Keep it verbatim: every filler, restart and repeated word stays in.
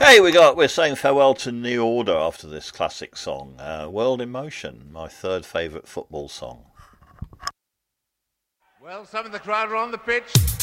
Hey, we got we're saying farewell to New Order after this classic song, uh, "World in Motion," my third favourite football song. Well, some of the crowd are on the pitch.